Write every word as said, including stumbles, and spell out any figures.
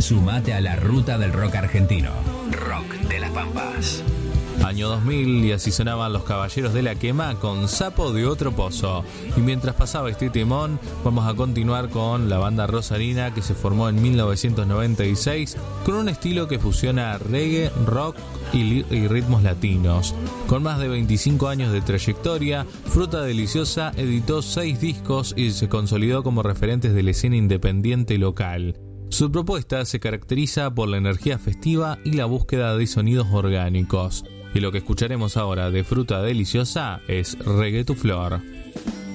Sumate a la ruta del rock argentino. Rock de las Pampas. Año dos mil, y así sonaban Los Caballeros de la Quema con Sapo de Otro Pozo. Y mientras pasaba este temón, vamos a continuar con la banda rosarina, que se formó en mil novecientos noventa y seis con un estilo que fusiona reggae, rock y, li- y ritmos latinos. Con más de veinticinco años de trayectoria, Fruta Deliciosa editó seis discos y se consolidó como referentes de la escena independiente local. Su propuesta se caracteriza por la energía festiva y la búsqueda de sonidos orgánicos. Y lo que escucharemos ahora de Fruta Deliciosa es Reggae Tu Flor.